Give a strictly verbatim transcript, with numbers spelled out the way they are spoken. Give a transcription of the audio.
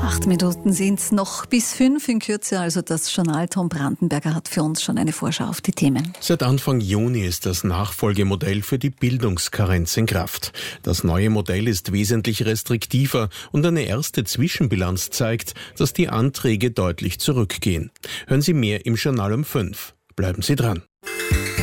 Acht Minuten sind es noch bis fünf in Kürze, also das Journal. Tom Brandenberger hat für uns schon eine Vorschau auf die Themen. Seit Anfang Juni ist das Nachfolgemodell für die Bildungskarenz in Kraft. Das neue Modell ist wesentlich restriktiver und eine erste Zwischenbilanz zeigt, dass die Anträge deutlich zurückgehen. Hören Sie mehr im Journal um fünf. Bleiben Sie dran.